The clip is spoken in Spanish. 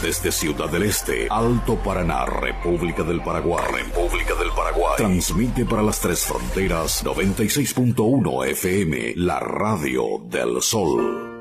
Desde Ciudad del Este, Alto Paraná, República del Paraguay. Transmite para las tres fronteras 96.1 FM, la radio del Sol.